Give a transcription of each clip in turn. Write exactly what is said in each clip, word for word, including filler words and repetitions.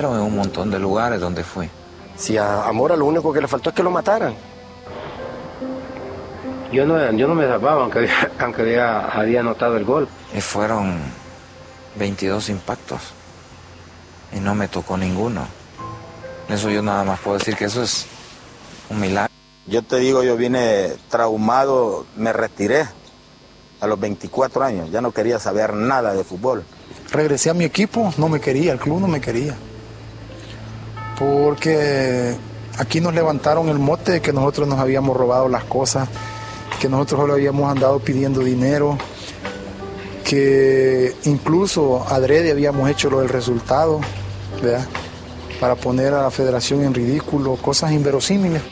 vieron en un montón de lugares donde fui. Si a, a Mora lo único que le faltó es que lo mataran. Yo no, yo no me salvaba, aunque, aunque había, había anotado el gol. Y fueron veintidós impactos. Y no me tocó ninguno. Eso yo nada más puedo decir que eso es un milagro. Yo te digo, yo vine traumado, me retiré a los veinticuatro años. Ya no quería saber nada de fútbol. Regresé a mi equipo, no me quería, el club no me quería. Porque aquí nos levantaron el mote de que nosotros nos habíamos robado las cosas, que nosotros solo habíamos andado pidiendo dinero, que incluso adrede habíamos hecho lo del resultado, ¿verdad? Para poner a la federación en ridículo, cosas inverosímiles.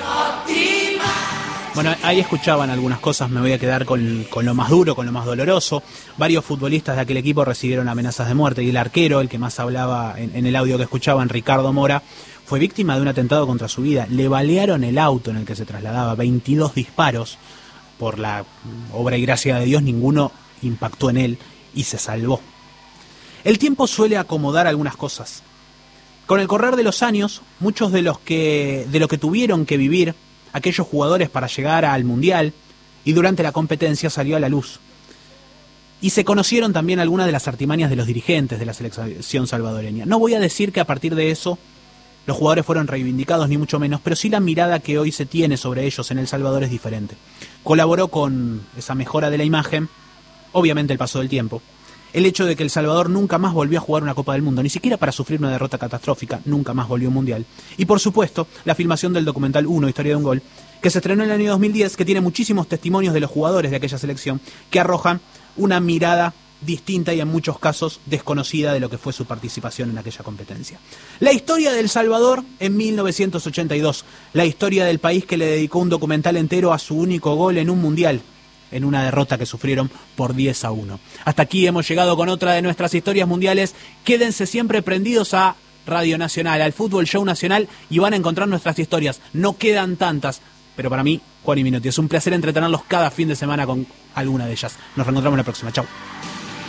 Bueno, ahí escuchaban algunas cosas, me voy a quedar con, con lo más duro, con lo más doloroso. Varios futbolistas de aquel equipo recibieron amenazas de muerte y el arquero, el que más hablaba en, en el audio que escuchaban, Ricardo Mora, fue víctima de un atentado contra su vida. Le balearon el auto en el que se trasladaba, veintidós disparos. Por la obra y gracia de Dios, ninguno impactó en él y se salvó. El tiempo suele acomodar algunas cosas. Con el correr de los años, muchos de los que de lo que tuvieron que vivir aquellos jugadores para llegar al Mundial y durante la competencia salió a la luz. Y se conocieron también algunas de las artimañas de los dirigentes de la selección salvadoreña. No voy a decir que a partir de eso los jugadores fueron reivindicados, ni mucho menos, pero sí la mirada que hoy se tiene sobre ellos en El Salvador es diferente. Colaboró con esa mejora de la imagen, obviamente el paso del tiempo, el hecho de que El Salvador nunca más volvió a jugar una Copa del Mundo, ni siquiera para sufrir una derrota catastrófica, nunca más volvió a un Mundial. Y por supuesto, la filmación del documental uno, Historia de un Gol, que se estrenó en el año dos mil diez, que tiene muchísimos testimonios de los jugadores de aquella selección, que arrojan una mirada distinta y en muchos casos desconocida de lo que fue su participación en aquella competencia. La historia de El Salvador en mil novecientos ochenta y dos, la historia del país que le dedicó un documental entero a su único gol en un Mundial, en una derrota que sufrieron por diez a uno. Hasta aquí hemos llegado con otra de nuestras historias mundiales. Quédense siempre prendidos a Radio Nacional, al Fútbol Show Nacional, y van a encontrar nuestras historias. No quedan tantas, pero para mí, Juan y Minotti, es un placer entretenerlos cada fin de semana con alguna de ellas. Nos reencontramos la próxima. Chau.